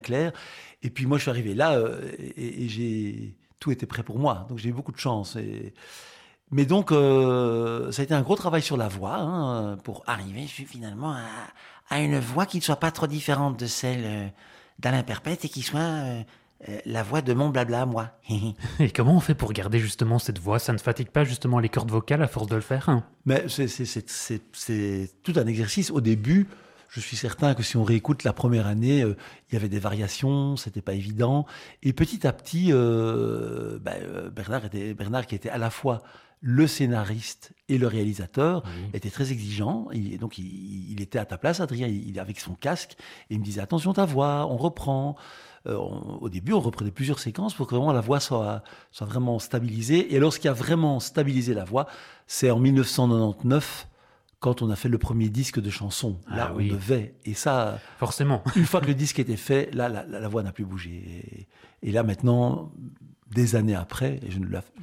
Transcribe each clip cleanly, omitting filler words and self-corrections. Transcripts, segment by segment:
clair. Et puis moi, je suis arrivé là et tout était prêt pour moi. Donc j'ai eu beaucoup de chance. Mais donc, ça a été un gros travail sur la voix pour arriver finalement à une voix qui ne soit pas trop différente de celle d'Alain Perpète et qui soit la voix de mon blabla, moi. Et comment on fait pour garder justement cette voix? Ça ne fatigue pas justement les cordes vocales à force de le faire? Mais c'est tout un exercice. Au début, je suis certain que si on réécoute la première année, il y avait des variations, c'était pas évident. Et petit à petit, Bernard, qui était à la fois le scénariste et le réalisateur, Oui. était très exigeant. Donc, il était à ta place, Adrien, avec son casque, et il me disait attention ta voix, on reprend. Au début, on reprenait plusieurs séquences pour que vraiment la voix soit vraiment stabilisée. Et lorsqu'il a vraiment stabilisé la voix, c'est en 1999 quand on a fait le premier disque de chansons. Là, oui. on devait. Et ça, Forcément. une fois que le disque était fait, là, la voix n'a plus bougé. Et là, maintenant, des années après, et je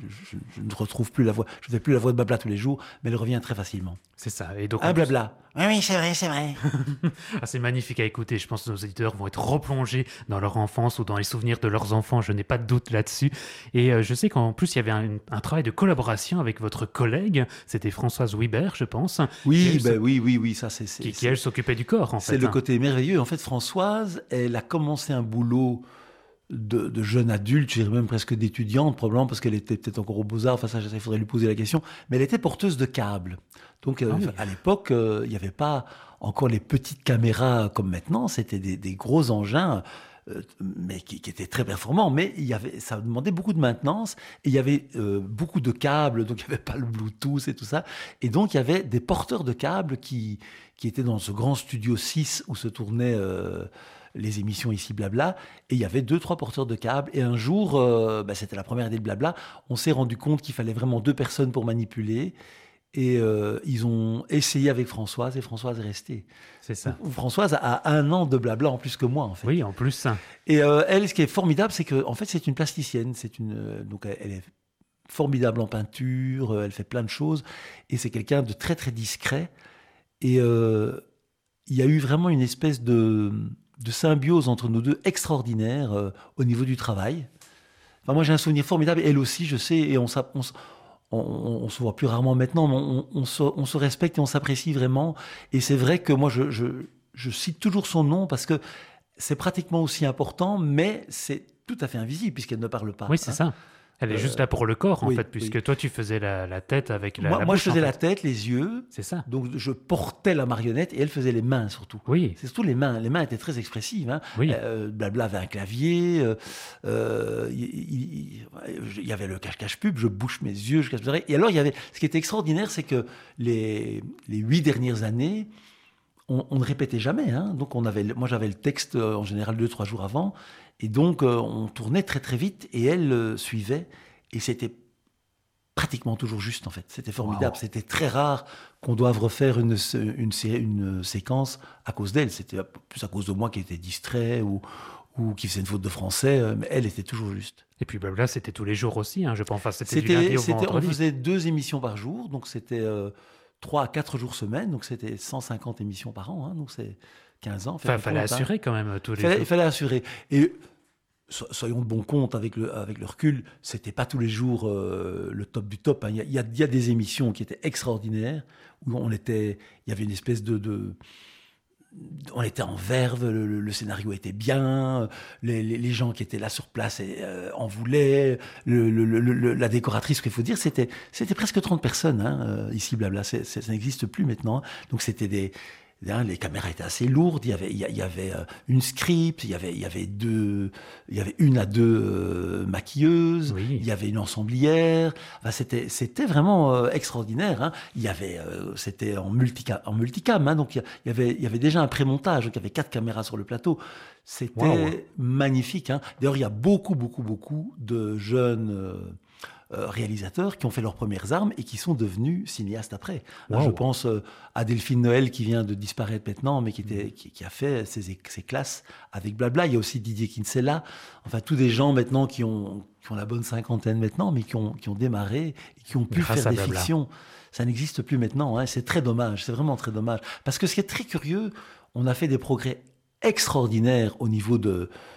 ne retrouve plus la voix, je ne fais plus la voix de Blabla tous les jours, mais elle revient très facilement. C'est ça. Et donc, Un blabla. Oui, c'est vrai, c'est vrai. c'est magnifique à écouter. Je pense que nos éditeurs vont être replongés dans leur enfance ou dans les souvenirs de leurs enfants. Je n'ai pas de doute là-dessus. Et je sais qu'en plus, il y avait un travail de collaboration avec votre collègue. C'était Françoise Wibert, je pense. Oui, oui, ça c'est... Qui elle s'occupait du corps, en fait. C'est le côté merveilleux. En fait, Françoise, elle a commencé un boulot de jeune adulte, je dirais même presque d'étudiante, probablement parce qu'elle était peut-être encore aux Beaux-Arts, enfin ça, il faudrait lui poser la question, mais elle était porteuse de câbles. Donc à l'époque, il n'y avait pas encore les petites caméras comme maintenant, c'était des gros engins, mais qui étaient très performants, mais ça demandait beaucoup de maintenance, et il y avait beaucoup de câbles, donc il n'y avait pas le Bluetooth et tout ça, et donc il y avait des porteurs de câbles qui étaient dans ce grand studio 6 où se tournaient les émissions ici Blabla, et il y avait 2-3 porteurs de câbles, et un jour, c'était la première année de Blabla, on s'est rendu compte qu'il fallait vraiment 2 personnes pour manipuler, et ils ont essayé avec Françoise, et Françoise est restée. C'est ça. Françoise a 1 an de Blabla en plus que moi, en fait. Oui, en plus. Et elle, ce qui est formidable, c'est que en fait, c'est une plasticienne, donc elle est formidable en peinture, elle fait plein de choses, et c'est quelqu'un de très très discret, et il y a eu vraiment une espèce de symbiose entre nous deux extraordinaire au niveau du travail. Enfin, moi, j'ai un souvenir formidable. Elle aussi, je sais, et on se voit plus rarement maintenant, mais on se respecte et on s'apprécie vraiment. Et c'est vrai que moi, je cite toujours son nom parce que c'est pratiquement aussi important, mais c'est tout à fait invisible puisqu'elle ne parle pas. Oui, c'est ça. Elle est juste là pour le corps, en fait, puisque toi, tu faisais la tête avec la moi, bouche, je faisais en fait. la tête, les yeux. C'est ça. Donc, je portais la marionnette et elle faisait les mains, surtout. Oui. C'est surtout les mains. Les mains étaient très expressives. Hein. Oui. Blabla avait un clavier. Il y avait le cache-cache pub. Je bouche mes yeux, je cache mes oreilles. Et alors, ce qui était extraordinaire, c'est que les 8 dernières années, on ne répétait jamais. Hein. Donc, moi, j'avais le texte en général 2-3 jours avant. Et donc, on tournait très, très vite et elle suivait. Et c'était pratiquement toujours juste, en fait. C'était formidable. Wow. C'était très rare qu'on doive refaire une séquence à cause d'elle. C'était plus à cause de moi qui était distrait ou qui faisait une faute de français. Mais elle était toujours juste. Et puis là, c'était tous les jours aussi, hein, je pense. Enfin, c'était du lundi au vendredi. On faisait 2 émissions par jour. Donc, c'était 3 à 4 jours semaine. Donc, c'était 150 émissions par an. Hein, donc, c'est 15 ans. Enfin, il fallait assurer quand même tous les jours. Il fallait assurer. Et soyons de bon compte avec le recul, c'était pas tous les jours le top du top. Hein. Il y a des émissions qui étaient extraordinaires où il y avait une espèce on était en verve, le scénario était bien, les gens qui étaient là sur place en voulaient, la décoratrice, ce qu'il faut dire, c'était presque 30 personnes hein, ici, Blabla, ça n'existe plus maintenant. Donc c'était les caméras étaient assez lourdes, il y avait une script, il y avait 1 à 2 maquilleuses, oui. Il y avait une ensemblière. Enfin, c'était vraiment extraordinaire. Hein. C'était en multicam, hein, donc il y avait déjà un pré-montage, donc il y avait 4 caméras sur le plateau. C'était magnifique. Hein. D'ailleurs, il y a beaucoup de jeunes réalisateurs qui ont fait leurs premières armes et qui sont devenus cinéastes après. Wow. Je pense à Delphine Noël qui vient de disparaître maintenant, mais qui a fait ses classes avec Blabla. Il y a aussi Didier Kinsella. Enfin, tous des gens maintenant qui ont la bonne cinquantaine maintenant, mais qui ont démarré et qui ont pu faire des fictions. Ça n'existe plus maintenant. Hein. C'est très dommage. C'est vraiment très dommage. Parce que ce qui est très curieux, on a fait des progrès extraordinaire au niveau